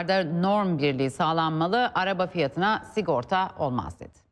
fiyatlarda norm birliği sağlanmalı, araba fiyatına sigorta olmaz dedi.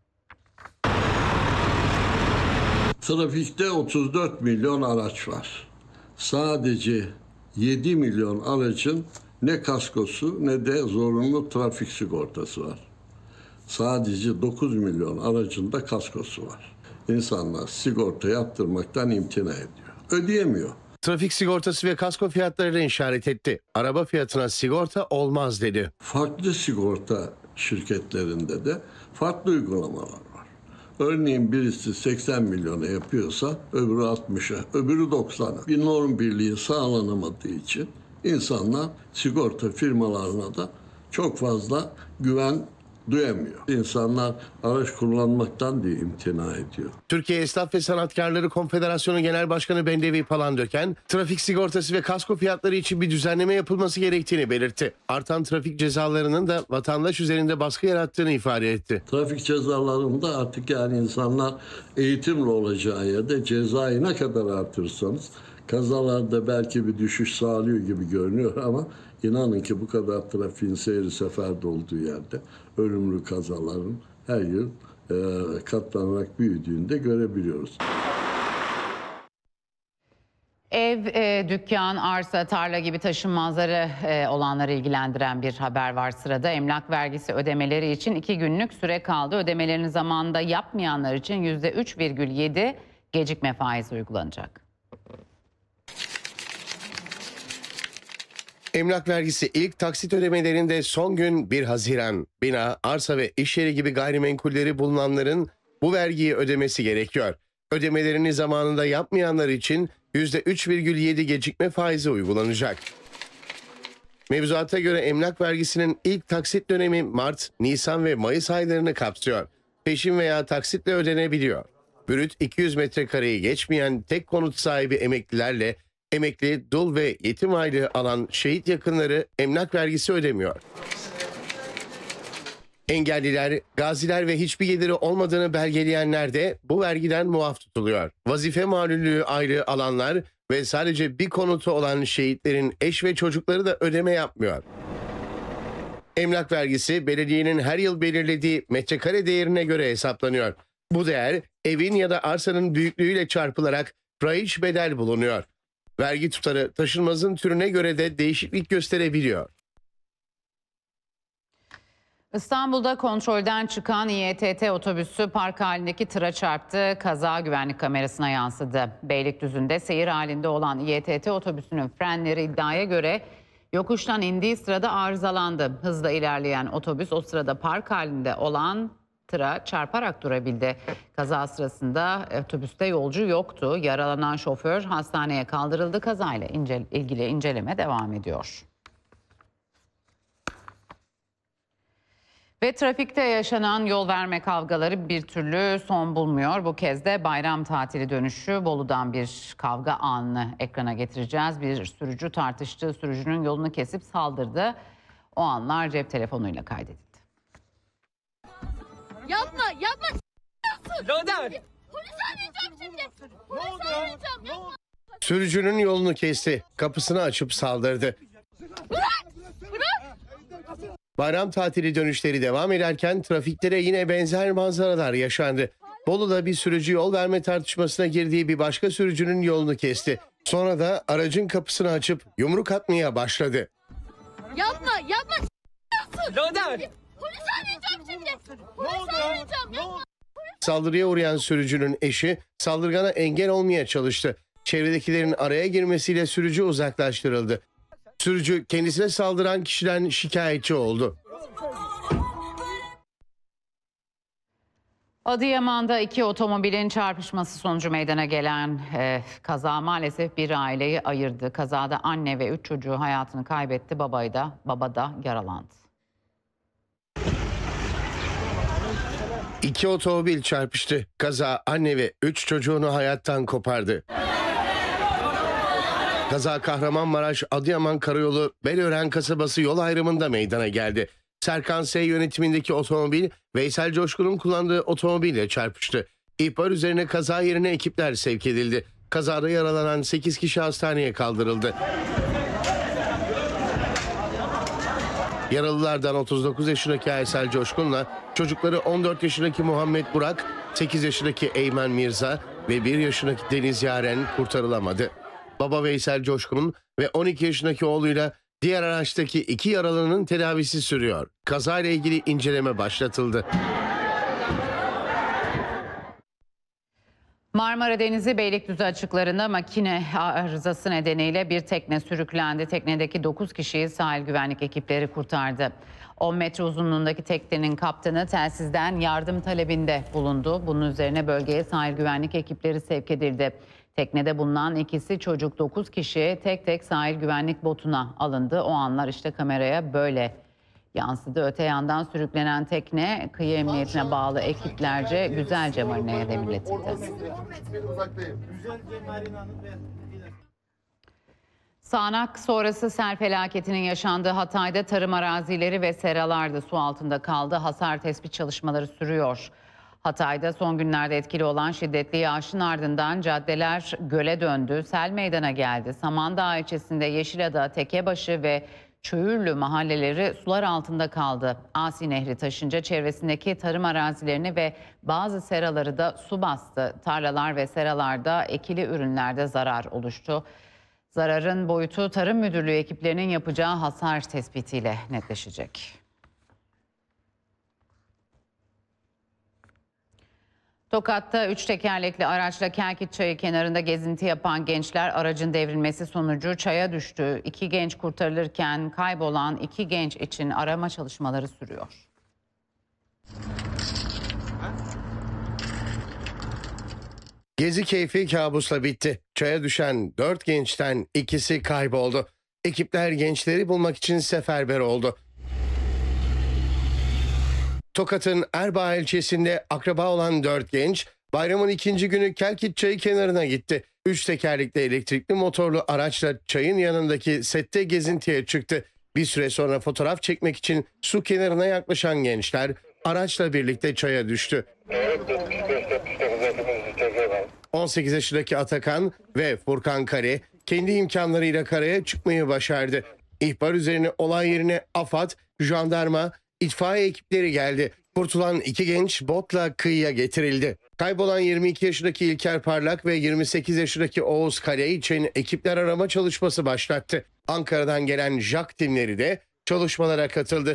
Trafikte 34 milyon araç var. Sadece 7 milyon aracın ne kaskosu ne de zorunlu trafik sigortası var. Sadece 9 milyon aracın da kaskosu var. İnsanlar sigorta yaptırmaktan imtina ediyor. Ödeyemiyor. Trafik sigortası ve kasko fiyatlarını işaret etti. Araba fiyatına sigorta olmaz dedi. Farklı sigorta şirketlerinde de farklı uygulamalar var. Örneğin birisi 80 milyona yapıyorsa öbürü 60'a, öbürü 90'a. Bir norm birliği sağlanamadığı için insanlar sigorta firmalarına da çok fazla güven duyamıyor. İnsanlar araç kullanmaktan diye imtina ediyor. Türkiye Esnaf ve Sanatkarları Konfederasyonu Genel Başkanı Bendevi Palandöken, trafik sigortası ve kasko fiyatları için bir düzenleme yapılması gerektiğini belirtti. Artan trafik cezalarının da vatandaş üzerinde baskı yarattığını ifade etti. Trafik cezalarında artık yani insanlar eğitimli olacağı yerde cezayı ne kadar artırsanız kazalarda belki bir düşüş sağlıyor gibi görünüyor ama inanın ki bu kadar trafiğin seyri seferde olduğu yerde ölümlü kazaların her yıl katlanarak büyüdüğünü de görebiliyoruz. Ev, dükkan, arsa, tarla gibi taşınmazları olanları ilgilendiren bir haber var sırada. Emlak vergisi ödemeleri için 2 günlük süre kaldı. Ödemelerini zamanında yapmayanlar için %3,7 gecikme faizi uygulanacak. Emlak vergisi ilk taksit ödemelerinde son gün 1 Haziran. Bina, arsa ve iş yeri gibi gayrimenkulleri bulunanların bu vergiyi ödemesi gerekiyor. Ödemelerini zamanında yapmayanlar için %3,7 gecikme faizi uygulanacak. Mevzuata göre emlak vergisinin ilk taksit dönemi Mart, Nisan ve Mayıs aylarını kapsıyor. Peşin veya taksitle ödenebiliyor. Brüt 200 metrekareyi geçmeyen tek konut sahibi emeklilerle emekli, dul ve yetim aylığı alan şehit yakınları emlak vergisi ödemiyor. Engelliler, gaziler ve hiçbir geliri olmadığını belgeleyenler de bu vergiden muaf tutuluyor. Vazife malullüğü aylığı alanlar ve sadece bir konutu olan şehitlerin eş ve çocukları da ödeme yapmıyor. Emlak vergisi belediyenin her yıl belirlediği metrekare değerine göre hesaplanıyor. Bu değer evin ya da arsanın büyüklüğüyle çarpılarak raiç bedel bulunuyor. Vergi tutarı taşınmazın türüne göre de değişiklik gösterebiliyor. İstanbul'da kontrolden çıkan İETT otobüsü park halindeki tıra çarptı. Kaza güvenlik kamerasına yansıdı. Beylikdüzü'nde seyir halinde olan İETT otobüsünün frenleri iddiaya göre yokuştan indiği sırada arızalandı. Hızla ilerleyen otobüs o sırada park halinde olan tıra çarparak durabildi. Kaza sırasında otobüste yolcu yoktu. Yaralanan şoför hastaneye kaldırıldı. Kazayla ilgili inceleme devam ediyor. Ve trafikte yaşanan yol verme kavgaları bir türlü son bulmuyor. Bu kez de bayram tatili dönüşü Bolu'dan bir kavga anını ekrana getireceğiz. Bir sürücü tartıştığı sürücünün yolunu kesip saldırdı. O anlar cep telefonuyla kaydedildi. Yapma, yapma. Gönder. Polis arayacağım şimdi. Polis arayacağım. Yapma. Sürücünün yolunu kesti, kapısını açıp saldırdı. Bırak, bırak. Bayram tatili dönüşleri devam ederken trafikte de yine benzer manzaralar yaşandı. Bolu'da bir sürücü yol verme tartışmasına girdiği bir başka sürücünün yolunu kesti. Sonra da aracın kapısını açıp yumruk atmaya başladı. Yapma, yapma. Gönder. Polis arayacağım şimdi. Polis arayacağım. Yapma. Saldırıya uğrayan sürücünün eşi saldırgana engel olmaya çalıştı. Çevredekilerin araya girmesiyle sürücü uzaklaştırıldı. Sürücü kendisine saldıran kişiden şikayetçi oldu. Adıyaman'da 2 otomobilin çarpışması sonucu meydana gelen kaza maalesef bir aileyi ayırdı. Kazada anne ve 3 çocuğu hayatını kaybetti. Baba da yaralandı. 2 otomobil çarpıştı. Kaza anne ve 3 çocuğunu hayattan kopardı. Kaza Kahramanmaraş Adıyaman Karayolu Belören kasabası yol ayrımında meydana geldi. Serkan S yönetimindeki otomobil Veysel Coşkun'un kullandığı otomobille çarpıştı. İhbar üzerine kaza yerine ekipler sevk edildi. Kazada yaralanan 8 kişi hastaneye kaldırıldı. Yaralılardan 39 yaşındaki Aysel Coşkun'la çocukları 14 yaşındaki Muhammed Burak, 8 yaşındaki Eymen Mirza ve 1 yaşındaki Deniz Yaren kurtarılamadı. Baba Veysel Coşkun'un ve 12 yaşındaki oğluyla diğer araçtaki 2 yaralının tedavisi sürüyor. Kazayla ilgili inceleme başlatıldı. Marmara Denizi Beylikdüzü açıklarında makine arızası nedeniyle bir tekne sürüklendi. Teknedeki 9 kişiyi sahil güvenlik ekipleri kurtardı. 10 metre uzunluğundaki teknenin kaptanı telsizden yardım talebinde bulundu. Bunun üzerine bölgeye sahil güvenlik ekipleri sevk edildi. Teknede bulunan ikisi çocuk 9 kişi tek tek sahil güvenlik botuna alındı. O anlar işte kameraya böyle yansıdı. Öte yandan sürüklenen tekne kıyı emniyetine bağlı ekiplerce Güzelce Marina'ya demirletildi. Sağanak sonrası sel felaketinin yaşandığı Hatay'da tarım arazileri ve seralar da su altında kaldı. Hasar tespit çalışmaları sürüyor. Hatay'da son günlerde etkili olan şiddetli yağışın ardından caddeler göle döndü. Sel meydana geldi. Samandağ ilçesinde Yeşilada, Tekebaşı ve Çöğürlü mahalleleri sular altında kaldı. Asi Nehri taşınca çevresindeki tarım arazilerini ve bazı seraları da su bastı. Tarlalar ve seralarda ekili ürünlerde zarar oluştu. Zararın boyutu Tarım Müdürlüğü ekiplerinin yapacağı hasar tespitiyle netleşecek. Tokat'ta 3 tekerlekli araçla Kelkit Çayı kenarında gezinti yapan gençler aracın devrilmesi sonucu çaya düştü. 2 genç kurtarılırken kaybolan 2 genç için arama çalışmaları sürüyor. Gezi keyfi kabusla bitti. Çaya düşen 4 gençten ikisi kayboldu. Ekipler gençleri bulmak için seferber oldu. Tokat'ın Erbaa ilçesinde akraba olan 4 genç bayramın 2. günü Kelkit Çayı kenarına gitti. 3 tekerlekli elektrikli motorlu araçla çayın yanındaki sette gezintiye çıktı. Bir süre sonra fotoğraf çekmek için su kenarına yaklaşan gençler araçla birlikte çaya düştü. 18 yaşındaki Atakan ve Furkan Kare kendi imkanlarıyla karaya çıkmayı başardı. İhbar üzerine olay yerine AFAD, jandarma, itfaiye ekipleri geldi. Kurtulan 2 genç botla kıyıya getirildi. Kaybolan 22 yaşındaki İlker Parlak ve 28 yaşındaki Oğuz Kale için ekipler arama çalışması başlattı. Ankara'dan gelen JAK timleri de çalışmalara katıldı.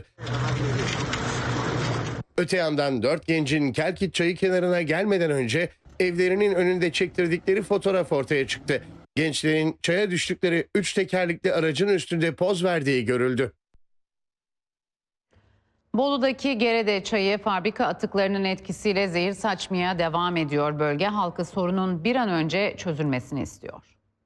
Öte yandan 4 gencin Kelkit Çayı kenarına gelmeden önce evlerinin önünde çektirdikleri fotoğraf ortaya çıktı. Gençlerin çaya düştükleri 3 tekerlekli aracın üstünde poz verdiği görüldü. Bolu'daki Gerede Çayı fabrika atıklarının etkisiyle zehir saçmaya devam ediyor. Bölge halkı sorunun bir an önce çözülmesini istiyor.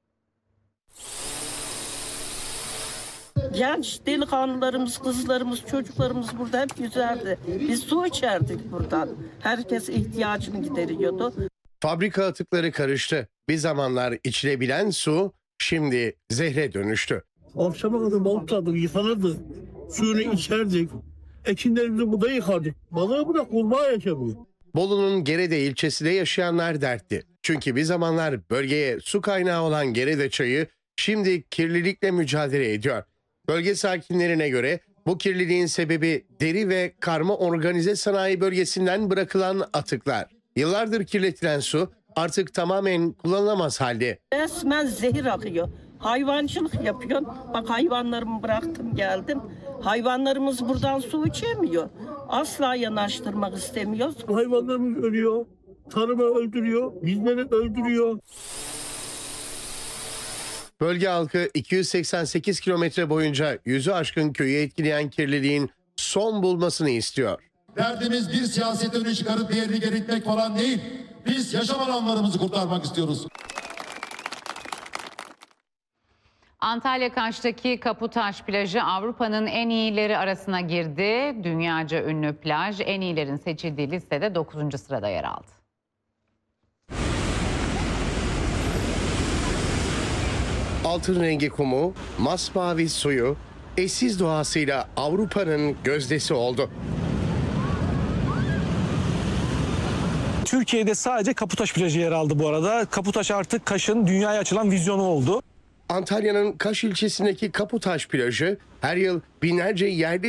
Genç delikanlılarımız, kızlarımız, çocuklarımız burada hep yüzerdi. Biz su içerdik buradan. Herkes ihtiyacını gideriyordu. Fabrika atıkları karıştı. Bir zamanlar içilebilen su şimdi zehre dönüştü. Akşama kadar balık tutardık, yıkanırdık. Suyunu içerdik. Ekinlerimizi burada yıkardık. Balığı bırak kurbağa yaşamıyor. Bolu'nun Gerede ilçesinde yaşayanlar dertli. Çünkü bir zamanlar bölgeye su kaynağı olan Gerede Çayı şimdi kirlilikle mücadele ediyor. Bölge sakinlerine göre bu kirliliğin sebebi deri ve karma organize sanayi bölgesinden bırakılan atıklar. Yıllardır kirletilen su artık tamamen kullanılamaz halde. Resmen zehir akıyor. Hayvancılık yapıyorsun. Bak hayvanlarımı bıraktım geldim. Hayvanlarımız buradan su içemiyor. Asla yanaştırmak istemiyoruz. Hayvanlarımız ölüyor. Tarımı öldürüyor. Bizleri öldürüyor. Bölge halkı 288 kilometre boyunca 100'ü aşkın köyü etkileyen kirliliğin son bulmasını istiyor. Derdimiz bir siyaset önü çıkarıp diğerini geri itmek falan değil. Biz yaşam alanlarımızı kurtarmak istiyoruz. Antalya Kaş'taki Kaputaş plajı Avrupa'nın en iyileri arasına girdi. Dünyaca ünlü plaj en iyilerin seçildiği listede 9. sırada yer aldı. Altın rengi kumu, masmavi suyu, eşsiz doğasıyla Avrupa'nın gözdesi oldu. Türkiye'de sadece Kaputaş plajı yer aldı bu arada. Kaputaş artık Kaş'ın dünyaya açılan vizyonu oldu. Antalya'nın Kaş ilçesindeki Kaputaş plajı her yıl binlerce yerli